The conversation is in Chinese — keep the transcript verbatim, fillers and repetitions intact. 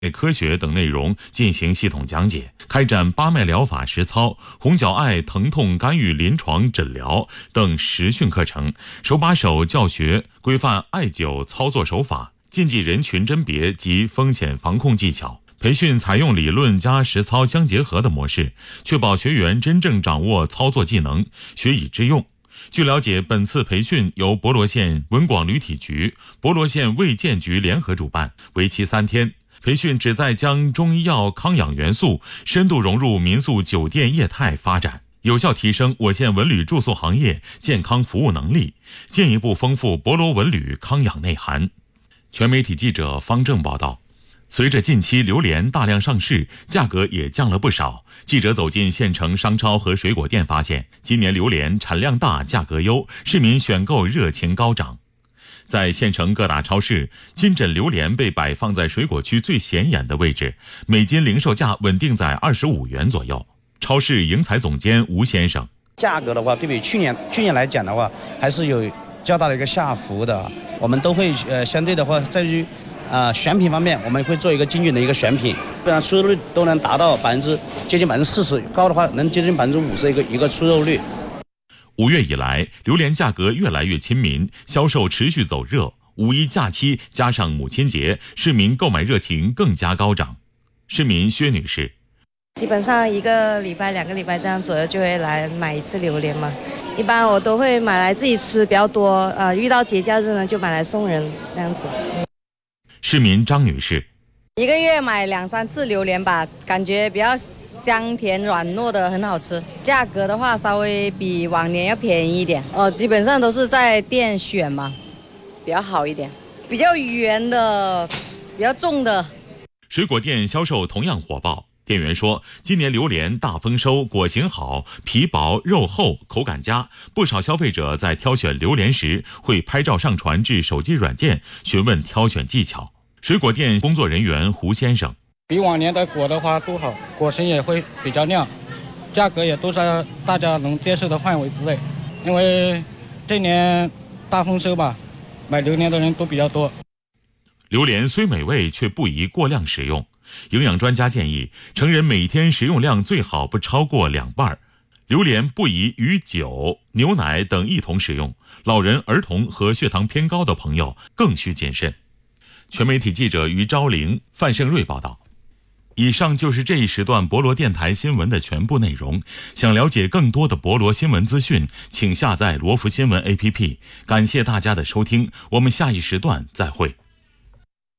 科学等内容进行系统讲解，开展八脉疗法实操、红角艾疼痛干预临床诊疗等实训课程，手把手教学规范艾灸操作手法、禁忌人群甄别及风险防控技巧。培训采用理论加实操相结合的模式，确保学员真正掌握操作技能，学以致用。据了解，本次培训由博罗县文广旅体局、博罗县卫健局联合主办，为期三天。培训旨在将中医药康养元素深度融入民宿酒店业态发展，有效提升我县文旅住宿行业健康服务能力，进一步丰富博罗文旅康养内涵。全媒体记者方正报道。随着近期榴莲大量上市，价格也降了不少。记者走进县城商超和水果店，发现今年榴莲产量大，价格优，市民选购热情高涨。在县城各大超市，金枕榴莲被摆放在水果区最显眼的位置，每斤零售价稳定在二十五元左右。超市营采总监吴先生： 价格的话，对比去年去年来讲的话，还是有较大的一个下浮的。我们都会呃相对的话，在于呃选品方面，我们会做一个精准的一个选品，不然出售率都能达到百分之接近百分之四十，高的话能接近百分之五十一个一个出售率。 五月以来，榴莲价格越来越亲民，销售持续走热。五一假期加上母亲节，市民购买热情更加高涨。市民薛女士： 基本上一个礼拜、两个礼拜这样左右就会来买一次榴莲嘛。一般我都会买来自己吃比较多，呃，遇到节假日呢就买来送人这样子。 市民张女士： 一个月买两三次榴莲吧，感觉比较香甜软糯的，很好吃。价格的话稍微比往年要便宜一点，呃，基本上都是在店选嘛，比较好一点，比较圆的，比较重的。 水果店销售同样火爆。店员说，今年榴莲大丰收，果形好，皮薄肉厚，口感佳。不少消费者在挑选榴莲时会拍照上传至手机软件，询问挑选技巧。水果店工作人员胡先生： 比往年的果的话都好，果形也会比较亮，价格也都在大家能接受的范围之内。因为这年大丰收吧，买榴莲的人都比较多。 榴莲虽美味，却不宜过量食用。营养专家建议，成人每天食用量最好不超过两瓣。榴莲不宜与酒、牛奶等一同食用，老人、儿童和血糖偏高的朋友更需谨慎。全媒体记者于昭玲、范胜瑞报道。以上就是这一时段博罗电台新闻的全部内容。想了解更多的博罗新闻资讯，请下载罗福新闻 A P P。感谢大家的收听，我们下一时段再会。